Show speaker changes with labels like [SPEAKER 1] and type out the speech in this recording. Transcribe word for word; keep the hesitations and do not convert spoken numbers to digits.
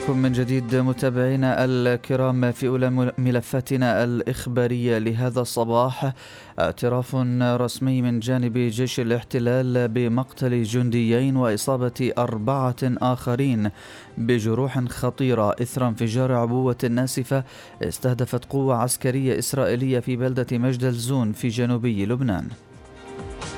[SPEAKER 1] بكم من جديد متابعينا الكرام في أولى ملفاتنا الإخبارية لهذا الصباح. اعتراف رسمي من جانب جيش الاحتلال بمقتل جنديين وإصابة أربعة آخرين بجروح خطيرة إثر انفجار عبوة ناسفة استهدفت قوة عسكرية إسرائيلية في بلدة مجدل زون في جنوبي لبنان.